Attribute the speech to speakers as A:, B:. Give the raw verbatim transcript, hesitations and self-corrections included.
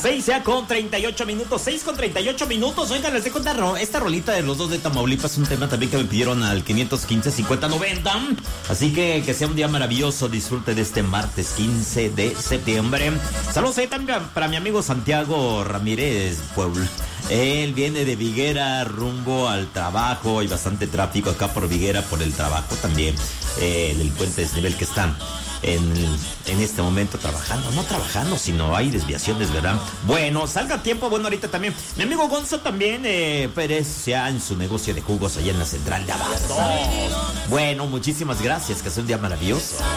A: seis ya con treinta y ocho minutos, seis con treinta y ocho minutos. Oigan, les dejo esta, ro- esta rolita de los dos de Tamaulipas, un tema también que me pidieron al quinientos quince, cincuenta, noventa. Así que que sea un día maravilloso, disfrute de este martes quince de septiembre. Saludos ahí también para mi amigo Santiago Ramírez Pueblo. Él viene de Viguera rumbo al trabajo, hay bastante tráfico acá por Viguera por el trabajo también, eh, del puente desnivel que están en, en este momento trabajando, no trabajando, sino hay desviaciones, ¿verdad? Bueno, salga a tiempo, bueno, ahorita también, mi amigo Gonzo también, eh, Pérez, ya en su negocio de jugos allá en la central de Abastos. Bueno, muchísimas gracias, que sea un día maravilloso.